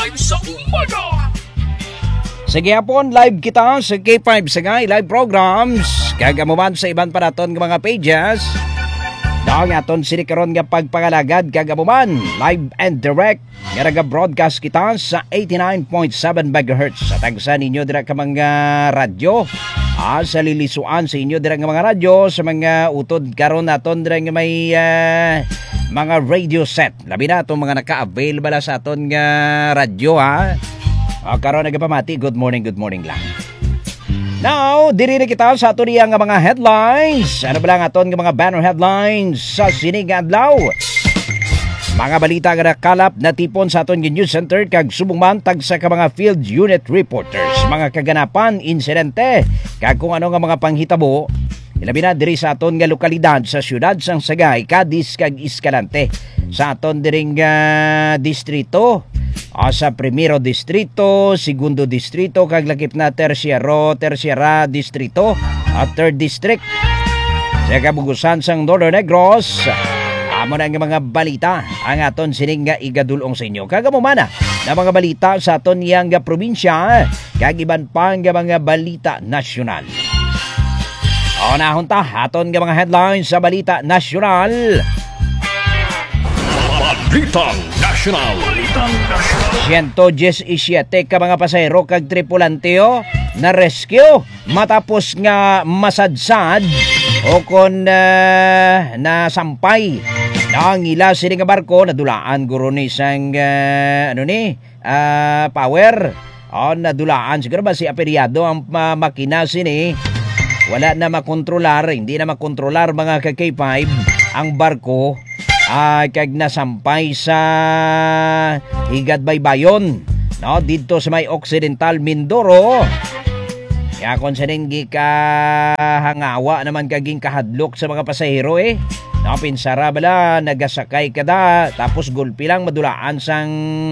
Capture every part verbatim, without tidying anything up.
five sa umaga. Sige hapon, live kita sa K five Sagay live programs. Kagamuman sa ibang paraton ng mga pages. Daong aton sinikaron nga pagpangalagad kagamuman live and direct. Nga naga-broadcast kita sa eighty-nine point seven megahertz sa tagsa ninyo dira ka mga radyo. Ah, sa lilisuan sa inyo dira nga mga radyo sa mga utod karon naton dira nga may uh, mga radio set. Labi na itong mga naka-available sa aton nga radyo ha. O karon nagapamati, good morning, good morning lang. Now, diri na kita sa aton nga mga headlines. Ano ba lang aton nga mga banner headlines sa sining adlaw? Mga balita nga nakalap na tipon sa aton news center kag subong man tag sa ka mga field unit reporters, mga kaganapan, insidente, kag kung ano nga mga panghitabo. Ilabi na diri sa aton nga lokalidad sa siyudad sang Sagay, Cadiz kag Escalante. Sa aton diring uh, distrito, o sa Primero Distrito, Segundo Distrito, kag lakip na Terciero, Terciera Distrito, at Third District. Sa kabugusan sang Northern Negros, amo na nga mga balita ang aton sining nga igadulong sa inyo. Kagamumana na mga balita sa aton yang nga probinsya, kag iban pa nga mga balita nasyonal. O nahon ta, aton nga mga headlines sa balita nasyonal. Balitang Nasyonal. Balitang Nasyonal. one seventy ka mga pasahero kag tripulanteo na rescue matapos nga masadsad o kon uh, na sampay na ang ila sini nga barko nadulaan guro ni sang uh, ano ni uh, power o nadulaan siguro ba si aperyado ang uh, makina sini wala na makontrolar, hindi na makontrolar mga ka K five ang barko. Ay, kag nasampay sa Higad Baybayon, no? Dito sa may Occidental Mindoro. Kaya kung saning gikahangawa naman kaging kahadlok sa mga pasahero eh. No, pinsara bala, nagasakay kada, tapos gulpi lang madulaan sang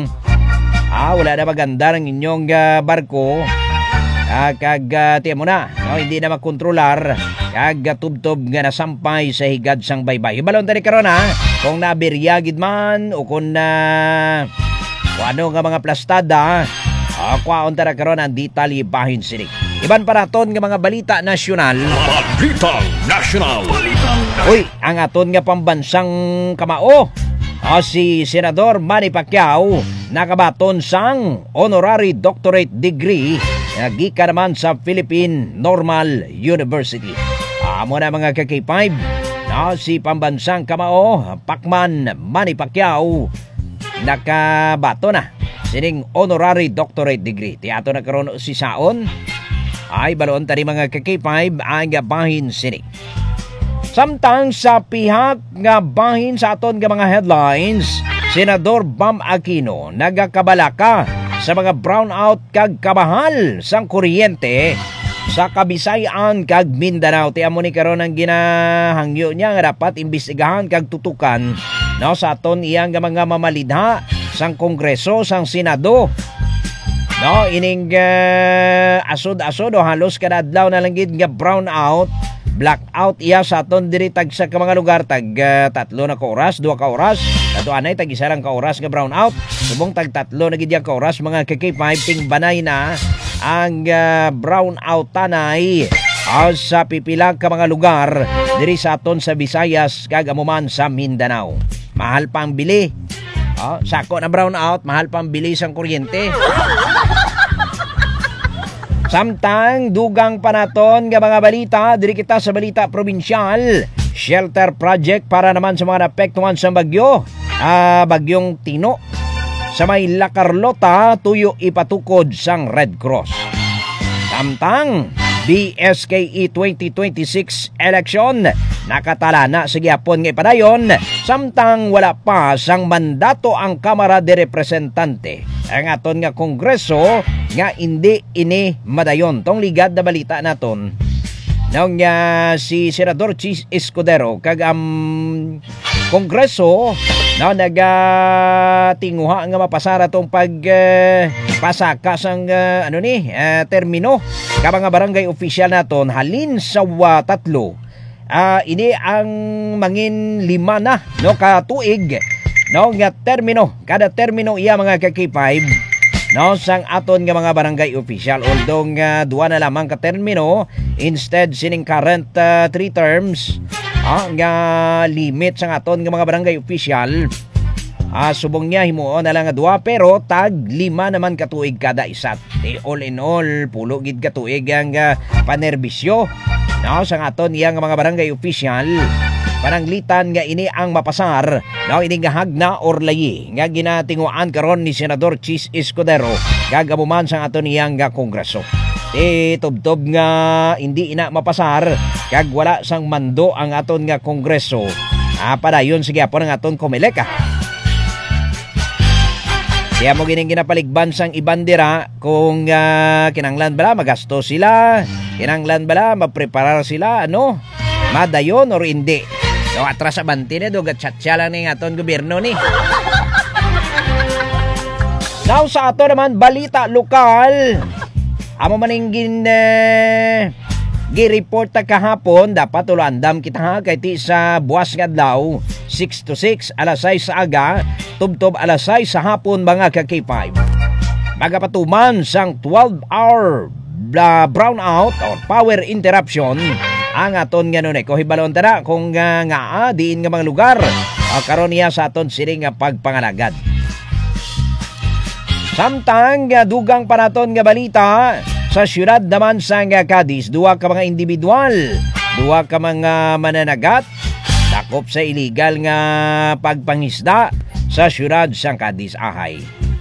ah, wala na maganda ng inyong uh, barko. Ah, kag uh, tiyan mo na, no? Hindi na makontrolar. Kag tubtob nga nasampay sa higad sang baybay. Ibalon tani karon ha, kung nabiryagid man o kung na kung ano nga mga plastada, uh, kwaon tara karon ang detalye bahin sinig. Iban para aton nga mga balita nasyonal. Balitang Nasyonal. Balitang Nasyonal. Uy, ang aton nga pambansang kamao. O si Senador Manny Pacquiao nakabaton sang honorary doctorate degree nagika naman sa Philippine Normal University. Amo na mga ka K five na si pambansang kamao Pacman Manny Pacquiao nakabato na sining honorary doctorate degree. Tiato na karon si Saon ay balon tani mga ka K five ang bahin sini. Samtang sa pihak nga bahin sa aton nga mga headlines, Senador Bam Aquino nagakabalaka sa mga brownout kag kabahal sang kuryente sa Kabisayan kag Mindanao. Tiamo ni karon ang ginahangyo niya nga dapat imbestigahan kag tutukan no sa aton iyang nga mga mamalidha sang Kongreso sang Senado. No, ining uh, asod-asod o halos kada adlaw na lang gid nga brownout, blackout iya sa aton diri tag sa ka mga lugar tag uh, tatlo na ka oras, duha ka oras, ato anay tag isa lang ka oras nga brownout. Subong tag tatlo na gid ka oras mga K K five ting banay na ang uh, brownout tanay uh, sa pipila ka mga lugar diri sa aton sa Visayas kag amuman sa Mindanao. Mahal pang bili. Oh, sako na brownout, mahal pang bili sang kuryente. Samtang dugang panaton nga mga balita, diri kita sa balita probinsyal. Shelter project para naman sa mga naapektuhan sa bagyo. Ah, bagyong Tino. Sa may La Carlota, tuyo ipatukod sang Red Cross. Samtang B S K E twenty twenty-six election nakatala na sa gyapon nga ipadayon samtang wala pa sang mandato ang Kamara de Representante. Ang aton nga Kongreso nga hindi ini madayon. Tong ligad na balita naton nang uh, si Senador Chis Escudero kag ang um, Kongreso na nagatinguha nga mapasara tong pag uh, pasaka sang uh, ano ni uh, termino ka mga barangay official naton halin sa uh, tatlo. Uh, ini ang mangin lima na no ka tuig no nga termino, kada termino iya mga ka K five no sang aton nga mga barangay official, although nga duwa na lamang ka termino instead sining current uh, three terms ah, nga limit sang aton nga mga barangay official. Ah, subong niya himuon na lang nga duwa, pero tag lima naman katuig kada isa. Eh, all in all, pulo gid katuig ang uh, panerbisyo. No, sang aton iyang mga barangay official, pananglitan nga ini ang mapasar, no, ini nga hagna or layi nga ginatinguan karon ni Senador Chis Escudero gagabuman sang aton iyang nga kongreso. Eh, tubtob nga hindi ina mapasar kag wala sang mando ang aton nga kongreso. Ah, padayon sige po ang aton Comelec. Kaya mo gining ginapaligban sang ibandera kung uh, kinanglan bala magasto sila, kinanglan bala mapreparar sila, ano, madayon or hindi. So atras abanti na do gatchatcha lang ning aton gobyerno ni. Now sa ato naman balita lokal. Amo maning gin uh, gi-report ta kahapon, dapat ulo andam kita ha kay ti sa buwas nga adlaw six to six alas sais sa aga, tubtob alas sais sa hapon mga ka K five. Magapatuman sang twelve hour uh, brownout or power interruption ang aton nga nun eh. Kuhibalon tara kung uh, nga ah, diin nga mga lugar uh, karon niya sa aton siring nga pagpangalagad. Samtang uh, dugang panaton nga balita sa syudad naman sa nga Cadiz, duwa ka mga individual, duwa ka mga mananagat takop sa illegal nga pagpangisda sa syudad sa Cadiz ahay.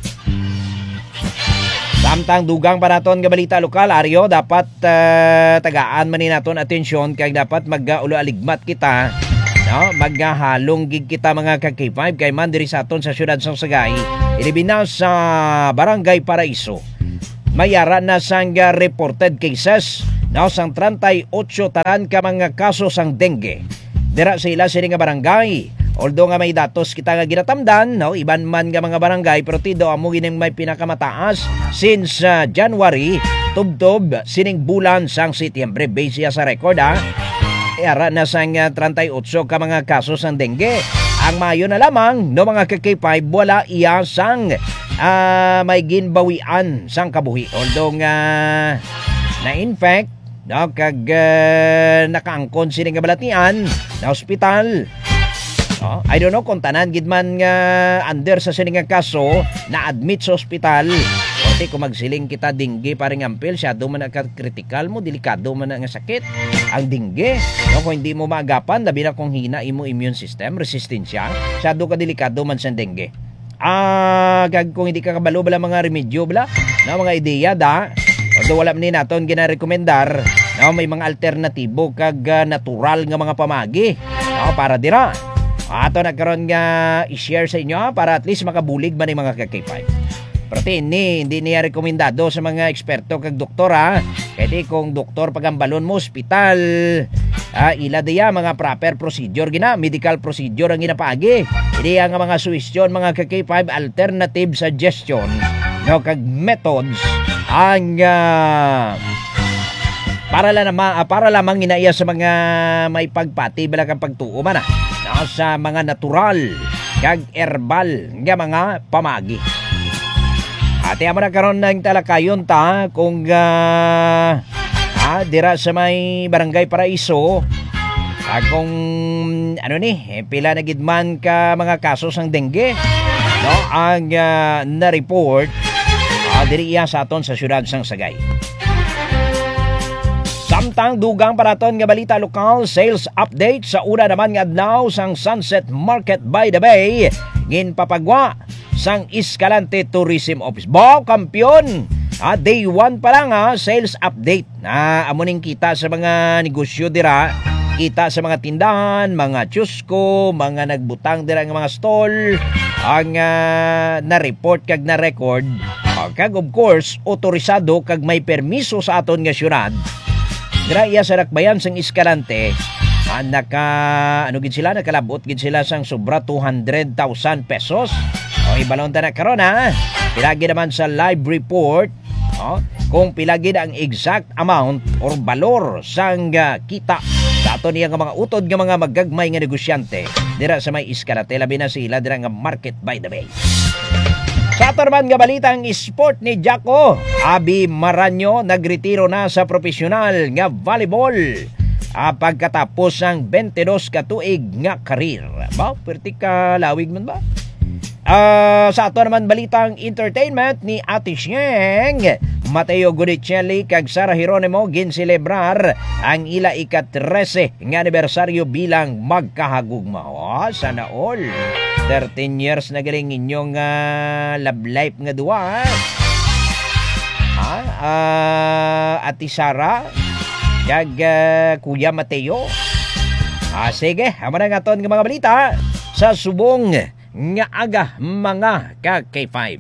Samtang dugang panaton nga balita lokal, Aryo, dapat uh, tagaan man ni naton atensyon kay dapat mag-ulo aligmat kita, no, maghalong gig kita mga ka K five kay man diri sa aton sa syudad sa Sagay, ilibina sa Barangay Paraiso. Mayara na sang reported cases, no, sang thirty-eight taran ka mga kaso sang dengue. Dira sa ila sini nga barangay. Although nga may datos kita nga ginatamdan, no, iban man nga mga barangay, pero tido amo gining may pinakamataas since uh, January tubtob sining bulan sang Setyembre base sa record ha. Mayara na sang uh, thirty-eight ka mga kaso sang dengue. Ang Mayo na lamang, no, mga ka K five, wala iya sang Uh, may ginbawian sang kabuhi. Although nga na-infect, no, kag uh, nakaangkon sini nga balatian na ospital. No, I don't know kung tanan gid man nga under sa sini nga kaso na admit sa ospital. Kasi kung magsiling kita dengue paring ampil, syado man ka critical mo, delikado man nga sakit ang dengue. No, kung hindi mo maagapan, labi na kung hina imo immune system, resistensya, syado ka delikado man sa dengue. Ah, kag kung hindi ka kabalo bala mga remedyo bala, na mga ideya da, although wala man ni naton ginarekomendar, na may mga alternatibo kag uh, natural nga mga pamagi, no, para dira. Ato nagkaroon nga i-share sa inyo ha, para at least makabulig man yung mga ka K five. Pero ini hindi niya rekomendado sa mga eksperto kag doktor ha. Kaya kung doktor pagambalon mo ospital, ah, ila diya mga proper procedure gina, medical procedure ang ginapaagi. Hindi ang mga suwestyon mga ka K five, alternative suggestion, no, kag methods ang uh, para lang naman uh, para lamang ginaiya sa mga may pagpati bala kang pagtuo man ah, no, sa mga natural kag herbal nga mga pamagi. Ate amo na karon ng talakayon ta kung uh, ah, dira sa may Barangay Paraiso. Ah, kung ano ni, eh, pila na gidman ka mga kaso sang dengue, no, ang uh, na-report uh, diri iya sa aton sa syudad sang Sagay. Samtang dugang paraton nga balita lokal, sales update sa una naman nga adlaw sang Sunset Market by the Bay, ginpapagwa sang Escalante Tourism Office. Bo, kampiyon! Ah, day one pa lang ha, sales update. Na amuning kita sa mga negosyo dira, kita sa mga tindahan, mga tiyusko, mga nagbutang dira ng mga stall, ang uh, na-report kag na-record. Uh, kag of course, otorisado kag may permiso sa aton nga syudad. Dira iya sa Dakbayan sang Escalante, uh, naka, ano gid sila, nakalabot gid sila sang sobra two hundred thousand pesos. O ibalon ta na karon ha. Pilagi naman sa live report, oh, kung pilagi ang exact amount or balor sang uh, kita sa ato niya nga mga utod nga mga magagmay nga negosyante dira sa may Escalante, labi na sila dira nga Market by the Bay. Sa atarman nga balitang sport ni Jaco, Abi Maranyo nagretiro na sa profesional nga volleyball ah, pagkatapos ang twenty-two ka tuig nga karir. Ba, perti ka lawig man ba? Uh, sa ato naman balitang entertainment ni Ate Sheng, Mateo Gunicelli kag Sara Geronimo ginselebrar ang ila ika-thirteen nga anibersaryo bilang magkahagugma. Oh, sana all. thirteen years na galing inyong uh, love life nga duwa. Ha? Uh, Ate Sara kag uh, Kuya Mateo. Ah, sige, amo na nga ton nga mga balita sa subong nga aga mga ka K five.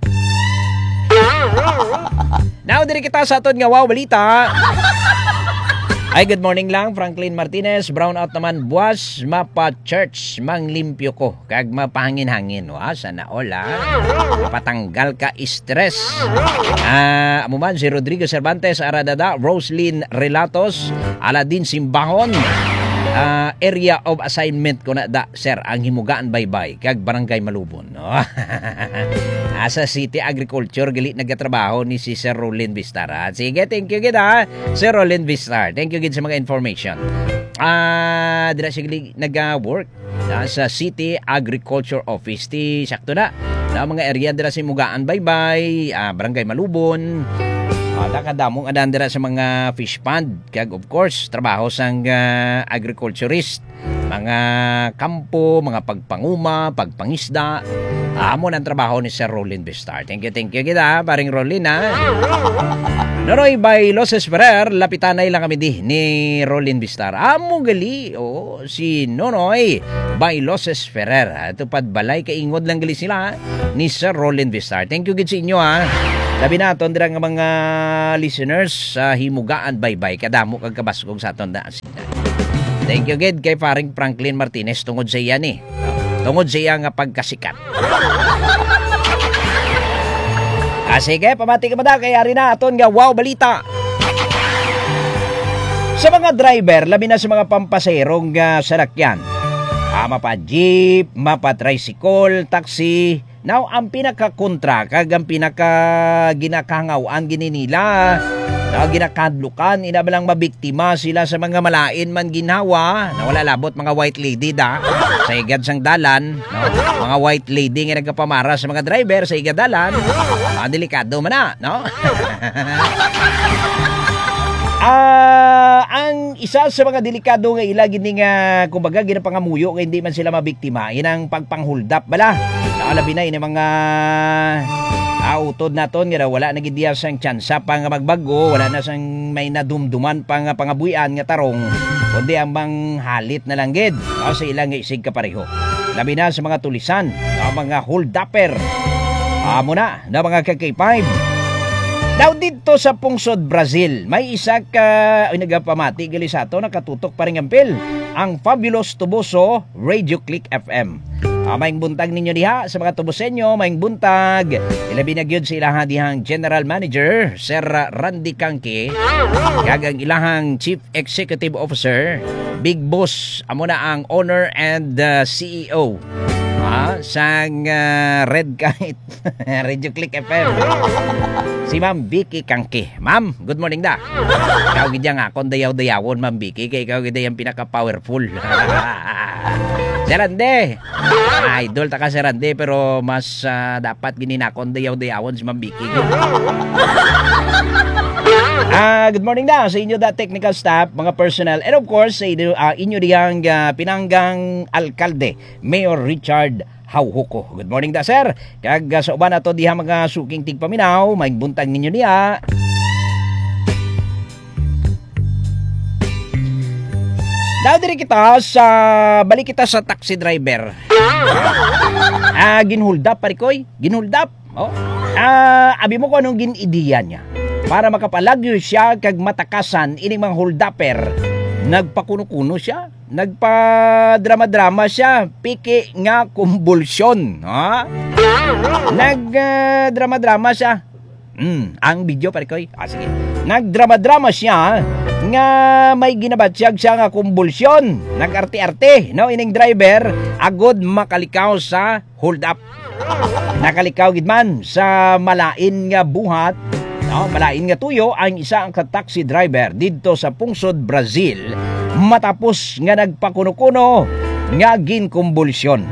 Now, diri kita sa aton nga wow balita. Ay, good morning lang, Franklin Martinez. Brown out naman, buwas, mapa church, manglimpyo ko. Kag mapahangin-hangin. Wa, sana all, ha? Patanggal ka stress. Ah, uh, amuman, si Rodrigo Cervantes, Aradada, Roslyn Relatos, Aladin Simbahon, Uh, area of assignment ko na da, sir, ang Himugaan Baybay kag Barangay Malubon, no? Asa City Agriculture gali nagatrabaho ni si Sir Rolin Vistar. Sige, thank you gid ha, Sir Rolin Vistar. Thank you gid sa mga information. Ah, uh, dira siya gali nag-work uh, sa City Agriculture Office. Ti sakto na. Na mga area dira sa Himugaan Baybay, uh, Barangay Malubon. Ada kadamong adandira sa mga fish pond kag of course trabaho sang uh, agriculturist, mga kampo, mga pagpanguma, pagpangisda. Amo nang trabaho ni Sir Rolin Vistar. Thank you, thank you kita, paring Rolin ha. Noroy by Loses Ferrer, lapitanay lang kami di ni Rolin Vistar. Amo gali, oh, si Nonoy by Loses Ferrer. Tupad balay kaingod lang gali sila ni Sir Rolin Vistar. Thank you gid sa inyo ha. Labi naton dira nga mga listeners sa uh, Himugaan Baybay kadamo kag kabasgog sa aton da. Thank you gid kay paring Franklin Martinez tungod sa iya ni. Tungod sa iya nga pagkasikat. Ah, sige, pamati ka mada kay ari na aton nga wow balita. Sa mga driver, labi na sa mga pampaserong uh, salakyan. Ah, mapa jeep, mapa tricycle, taxi. Now, ang pinaka-kontra, kag ang pinaka-ginakangawaan gini nila, na ginakadlukan, inabalang mabiktima sila sa mga malain man ginawa, na wala labot mga white lady da, sa igad sang dalan, no? Mga white lady nga nagkapamara sa mga driver sa igad dalan, ah, delikado man na, no? Ah, uh, ang isa sa mga delikado nga ila gini nga kumbaga ginapangamuyo nga hindi man sila mabiktima inang pagpanghuldap bala. Nakalabi na ini mga autod naton nga wala na gid diya sang tsansa pa nga magbago, wala na sang may nadumduman pa nga pangabuyan nga tarong, kundi ang bang halit na lang gid o sa ilang isig kapareho. Labi na sa mga tulisan, ang mga holdupper. Amo na na mga ka K five. Daw dito sa Pungsod, Brazil, may isa ka ay nagapamati gali sa ato nakatutok pa ring ampil ang Fabulous Tuboso Radio Click F M. Ah, maing buntag ninyo diha sa mga tubosenyo, maing buntag. Ilabi na gyud sa ilahang dihang General Manager Sir Randy Kangke kag ang ilahang Chief Executive Officer Big Boss amo na ang owner and uh, C E O ah, sang uh, Red Kite Radio Click F M. Si Ma'am Vicky Kangke. Ma'am, good morning da. Ikaw gid nga akong dayaw-dayawon, Ma'am Vicky, kay ikaw gid ang pinaka-powerful. Si Rande. Idol ta ka si Rande, pero mas uh, dapat gininakon dayaw-dayawon si Ma'am Vicky. Ah, uh, good morning da sa inyo da technical staff, mga personnel, and of course sa inyo, uh, inyo diyang uh, pinanggang alkalde, Mayor Richard Hauhuko. Good morning da, sir. Kag uh, sa uban ato diha mga suking tigpaminaw, maing buntag ninyo niya. Daw diri kita sa balik kita sa taxi driver. Ah, ginhold up parikoy, ginhold up. Oh. Ah, abi mo ko anong gin-ideya niya para makapalagyo siya kag matakasan ining mga hold-upper. Nagpakuno-kuno siya, nagpa-drama-drama siya, piki nga kumbulsyon, ha? Nag-drama-drama uh, siya. Mm, ang video pare koy. Ah, sige. Nagdrama-drama siya nga may ginabatsyag siya nga kumbulsyon. Nag-arte-arte, no? Ining driver agod makalikaw sa hold up. Nakalikaw gid man sa malain nga buhat, no, malain nga tuyo ang isa ang taxi driver didto sa pungsod Brazil matapos nga nagpakuno-kuno nga ginkumbulsyon.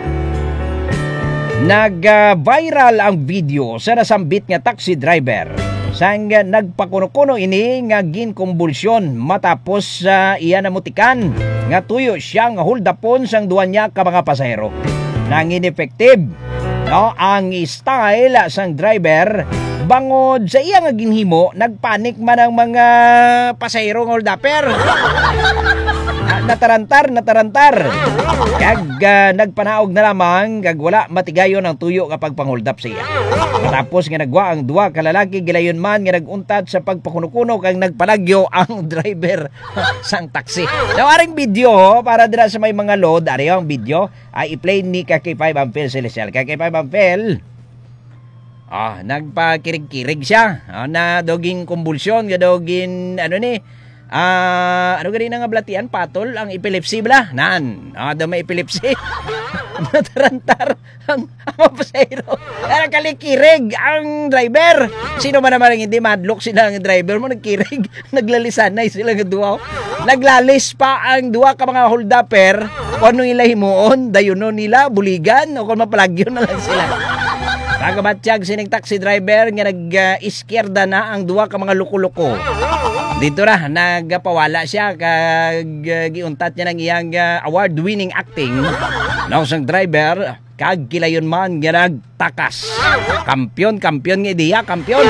Nag-viral ang video sa nasambit nga taxi driver sang uh, nagpakuno-kuno ini nga ginkumbulsyon matapos uh, iya namutikan nga tuyo siya nga holdapon sang duwa niya ka mga pasahero. Nang ineffective, no, ang style sang driver bangod sa iya nga ginhimo, nagpanik man ang mga pasahero nga holdapper. Natarantar, natarantar. Kag uh, nagpanaog na lamang kag wala matigayon ang tuyo kapag pangholdap siya. Matapos nga nagwa ang duwa ka lalaki gilayon man nga naguntad sa pagpakuno-kuno kag nagpalagyo ang driver sang taxi. Nawaring video ho, para dira sa may mga load, ari ang video ay i-play ni K five Ampel Celestial. K five Ampel, ah, nagpakirig-kirig siya. Ah, na doging kumbulsyon, nga doging ano ni, ah, ano ganina nga blatian, patol ang epilepsy bala. Nan, ah, daw may epilepsy. Natarantar ang ang pasahero. Kaya kalikirig ang driver. Sino man naman ang hindi madlock sila ang driver mo, nagkirig, naglalisanay sila nga duwa. Naglalis pa ang duwa ka mga holdapper. Kung ano nila himuon, dayuno nila, buligan, o kung mapalagyo na lang sila. Pagamatsyag sining taxi driver nga nag-iskierda na ang duwa ka mga luko-luko. Dito na, nagpawala siya kag uh, giuntat niya ng iyang uh, award-winning acting. Naong sang driver, kag kilayon man nga nagtakas. Kampiyon, kampiyon nga ideya, kampiyon.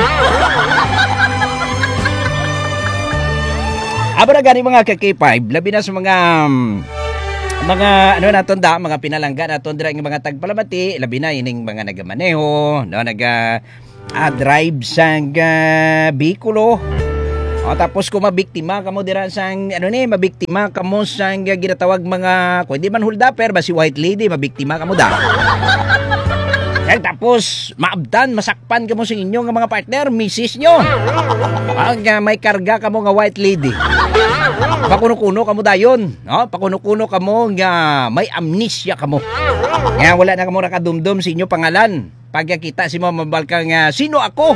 Aba na gani mga ka-K five, labi na sa mga mga ano naton da, mga pinalangga naton dira ng mga tagpalamati, labi na ining mga nagamaneho, no, naga uh, drive sang uh, bikulo. O, tapos kung mabiktima kamo dira sang ano ni, mabiktima kamo sang uh, ginatawag mga kung di man holdapper ba si white lady, mabiktima kamo da. Kaya tapos maabdan, masakpan kamo sa inyo nga mga partner, misis nyo. Ang uh, may karga kamo nga white lady. Pakuno-kuno kamo dayon, no? Pakuno-kuno kamo nga may amnesia kamo. Nga wala na kamo nakadumdum sa inyo pangalan. Pagkakita si mo mabalka nga sino ako?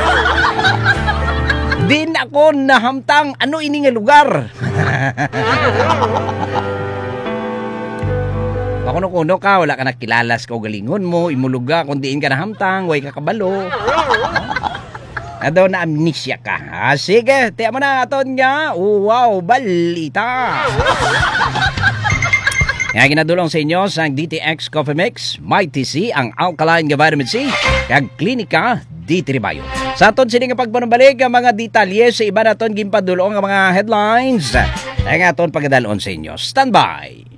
Din ako nahamtang ano ini nga lugar. Pakuno-kuno ka, wala ka nakilalas ka o galingon mo, imuluga kung diin ka nahamtang, way ka kabalo. Ado na amnesia ka. Ah, sige, tiya mo na aton nga. Oh, wow, balita. Nga ginadulong sa inyo sa D T X Coffee Mix, Mighty C, ang alkaline nga vitamin C, kag Klinika D three Bio. Sa aton sini nga pagpanambalik ang mga detalye sa iba naton gimpadulong ang mga headlines. Ay nga aton pagadalon sa inyo. Standby.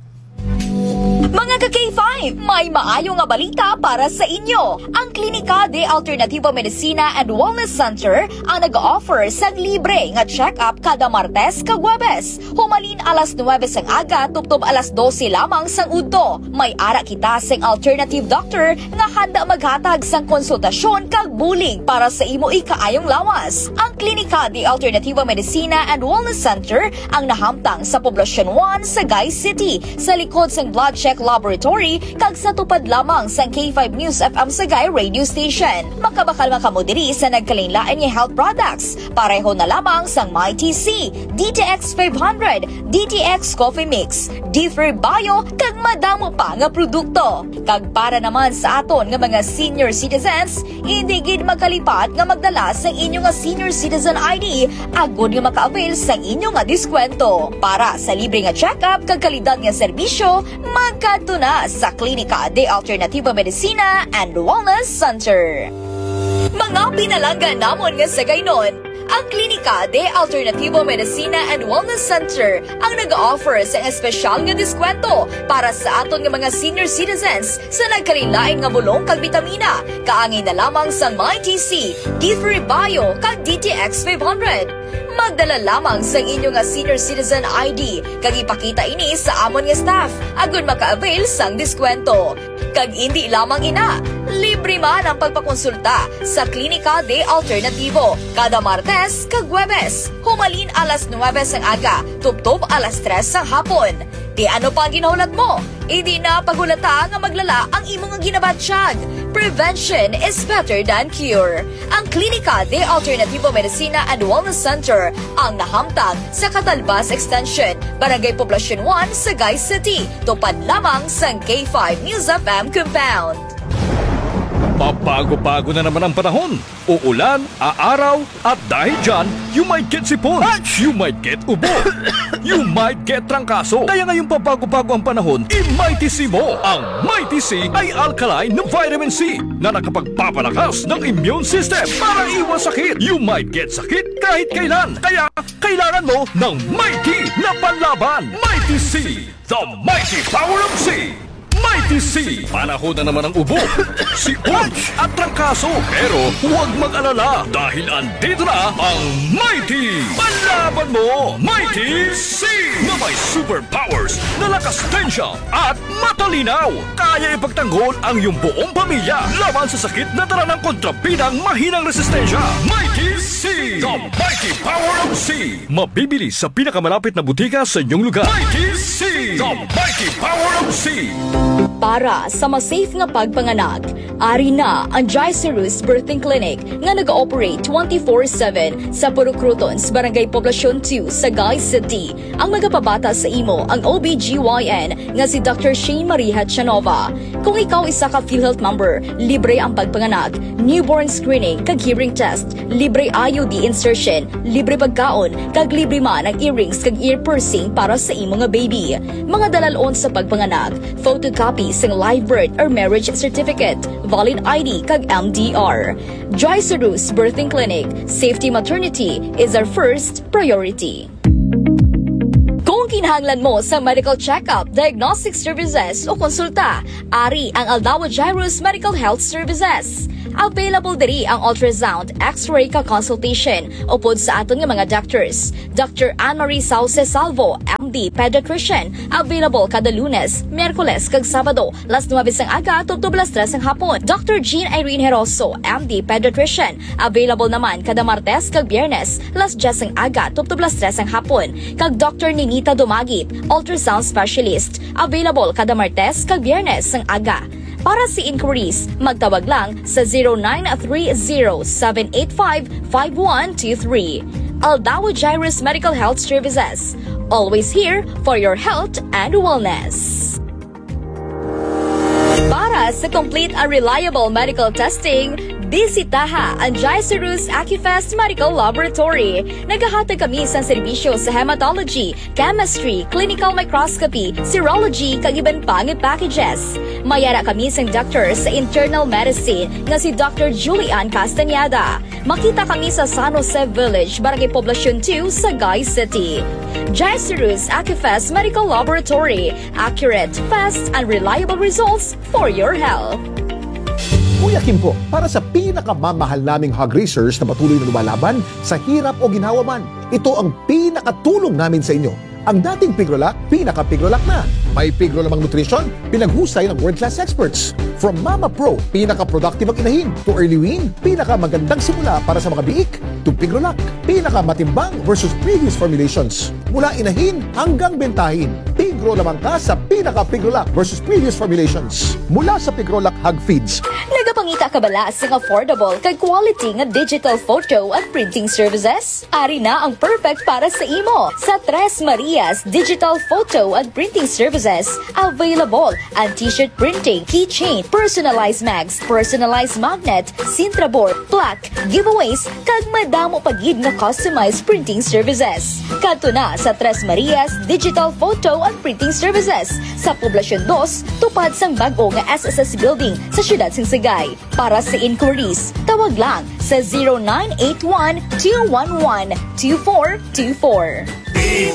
Mga ka-K five, may maayo nga balita para sa inyo. Ang Klinika de Alternativo Medicina and Wellness Center ang nag-offer sa libre nga check-up kada Martes kag Huwebes. Humalin alas nuwebe sang aga, tubtob alas dose lamang sang udto. May ara kita sang alternative doctor nga handa maghatag sang konsultasyon kag bulig para sa imo ikaayong lawas. Ang Klinika de Alternativo Medicina and Wellness Center ang nahamtang sa Poblacion one, Sagay City, sa likod sang Blood Check Laboratory kag sa tupad lamang sang K five News F M Sagay radio station. Makabakal makamo diri sa nagkalain-lain nga health products. Pareho na lamang sang Mighty C, D T X five hundred, D T X Coffee Mix, D three Bio kag madamo pa nga produkto. Kag para naman sa aton nga mga senior citizens, hindi gid magkalipat nga magdala sang inyo nga senior citizen I D agud nga maka-avail sang inyo nga diskwento. Para sa libre nga check-up kag kalidad nga serbisyo, magkadto na sa Klinika de Alternativo Medicina and Wellness Center. Mga pinalangga namon nga sa gaynon, ang Klinika de Alternativo Medicina and Wellness Center ang nag-offer sa espesyal nga diskwento para sa aton nga mga senior citizens sa nagkalilain nga bulong kag bitamina, kaangin na lamang sa Mighty C, D three Bio kag D T X five hundred. Magdala lamang sa inyo nga senior citizen I D kag ipakita ini sa amon nga staff agud maka-avail sang diskwento. Kag hindi lamang ina, libre man ang pagpakonsulta sa Klinika de Alternativo kada Martes kag Huwebes. Humalin alas nuwebe sang aga, tubtob alas tres sang hapon. Di ano pa ang ginaulat mo? Hindi na pagulata nga maglala ang imong ginabatsyag. Prevention is better than cure. Ang Klinika de Alternativo Medicina and Wellness Center ang nahamtang sa Catalbas Extension, Barangay Poblacion one, Sagay City. Tupad lamang sa K five News F M Compound. Pabago-bago na naman ang panahon. Uulan, aaraw, at dahil dyan, you might get sipon, you might get ubo, you might get trangkaso. Kaya ngayong pabago-bago ang panahon, i-Mighty C mo. Ang Mighty C ay alkaline na vitamin C na nakapagpapalakas ng immune system para iwas sakit. You might get sakit kahit kailan. Kaya kailangan mo ng Mighty na panlaban. Mighty C, the mighty power of C. Mighty C! Panahon na naman ang ubo, sipon at trangkaso. Pero huwag mag-alala dahil andito na ang Mighty! Panlaban mo, Mighty C! Na may superpowers na lakas tensya at matalinaw. Kaya ipagtanggol ang iyong buong pamilya laban sa sakit na dala ng kontrabidang mahinang resistensya. Mighty C! The mighty power of C! Mabibili sa pinakamalapit na butika sa inyong lugar. Mighty C! The mighty power of C! Para sa mas safe nga pagpanganak, ari na ang Jaicerus Birthing Clinic nga nag-ooperate twenty-four seven sa Purok Crotons, Barangay Poblacion two, Sagay City. Ang magapabata sa imo ang O B G Y N nga si Doctor Shane Maria Chanova. Kung ikaw isa ka PhilHealth member, libre ang pagpanganak, newborn screening kag hearing test, libre I U D insertion, libre pagkaon, kag libre man ang earrings kag ear piercing para sa imo nga baby. Mga dalalon sa pagpanganak, photocopy sang live birth or marriage certificate, valid I D kag M D R. Jaicerus Birthing Clinic, safety maternity is our first priority. Kung kinahanglan mo sa medical check-up, diagnostic services o konsulta, ari ang Aldao Jairus Medical Health Services. Available diri ang ultrasound, x-ray ka consultation upod sa aton nga mga doctors. Doctor Anne-Marie Sauce Salvo, M D, pediatrician, available kada Lunes, Miyerkules kag Sabado, las nuwabis ang aga tubto las tres ang hapon. Doctor Jean Irene Heroso, M D, pediatrician, available naman kada Martes kag Biyernes, las diyes ang aga tubto las tres ang hapon. Kag Doctor Ninita Dumagip, ultrasound specialist, available kada Martes kag Biyernes ang aga. Para sa inquiries, magtawag lang sa zero nine three zero seven eight five five one two three. Aldao Jairus Medical Health Services. Always here for your health and wellness. Para sa complete and reliable medical testing, bisitaha ang Jaicerus Acufest Medical Laboratory. Naghahatag kami sa serbisyo sa hematology, chemistry, clinical microscopy, serology, kag iban pang packages. Mayara kami sa doctor sa internal medicine nga si Doctor Julian Castañeda. Makita kami sa San Jose Village, Barangay Poblacion two, Sagay City. Jaicerus Acufest Medical Laboratory. Accurate, fast, and reliable results for your health. Kuya Kim po, para sa pinakamamahal naming hog racers na patuloy na lumalaban sa hirap o ginhawa man, ito ang pinakatulong namin sa inyo. Ang dating Pigrolac, pinaka-Pigrolac na. May Pigrolamang nutrition, pinaghusay ng world-class experts. From Mama Pro, pinaka-productive ang inahin, to Early Wean, pinaka-magandang simula para sa mga biik, to Pigrolac, pinaka-matimbang versus previous formulations. Mula inahin hanggang bentahin, Pigrolamang ka sa pinaka-Pigrolac versus previous formulations. Mula sa Pigrolac Hog Feeds. Nagapangita ka bala sa affordable kag quality nga digital photo at printing services? Ari na ang perfect para sa imo. Sa Tres Marias Digital Photo at Printing Services, available ang t-shirt printing, keychain, personalized mags, personalized magnet, Sintra board, plaque, giveaways, kag madamo pagid nga customized printing services. Kadto na sa Tres Marias Digital Photo at Printing Services sa Poblacion two, tupad sang bag-o nga S S S Building sa siyudad sing Sagay. Para sa inquiries, tawag lang sa zero nine eight one two one one two four two four.